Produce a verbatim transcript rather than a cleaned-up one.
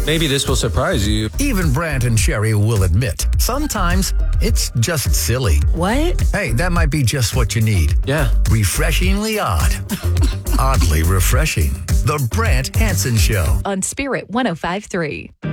Maybe this will surprise you. Even Brant and Sherry will admit, sometimes it's just silly. What? Hey, that might be just what you need. Yeah. Refreshingly odd. Oddly refreshing. The Brant Hansen Show. On Spirit one oh five point three.